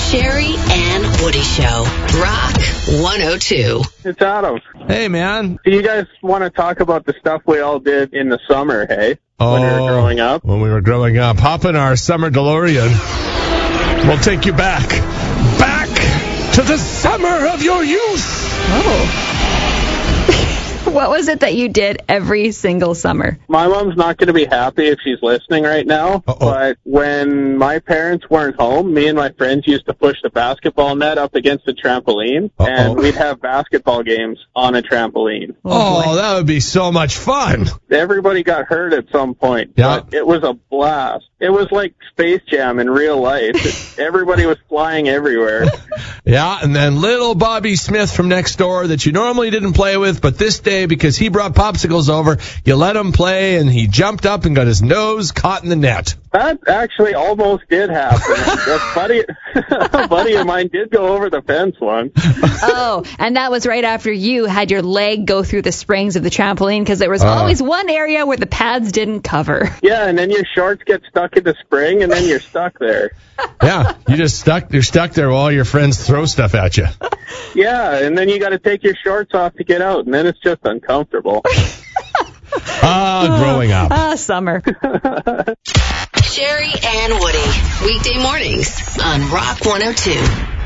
Sherry and Woody Show. Rock 102. It's Adam. Hey, man. Do you guys want to talk about the stuff we all did in the summer, hey? When we were growing up? When we were growing up. Hop in our summer DeLorean. We'll take you back. Back to the summer of your youth. Oh. What was it that you did every single summer? My mom's not going to be happy if she's listening right now, but when my parents weren't home, me and my friends used to push the basketball net up against the trampoline, and we'd have basketball games on a trampoline. Oh, that would be so much fun. Everybody got hurt at some point, but it was a blast. It was like Space Jam in real life. Everybody was flying everywhere. Yeah, and then little Bobby Smith from next door that you normally didn't play with, but this day, because he brought popsicles over, you let him play, and he jumped up and got his nose caught in the net. That actually almost did happen. A buddy of mine did go over the fence once. Oh, and that was right after you had your leg go through the springs of the trampoline, because there was always one area where the pads didn't cover. Yeah, and then your shorts get stuck in the spring, and then you're stuck there. Yeah, you're stuck there while your friends throw stuff at you. Yeah, and then you got to take your shorts off to get out, and then it's just uncomfortable. Growing up. Summer. Sherry and Woody. Weekday mornings on Rock 102.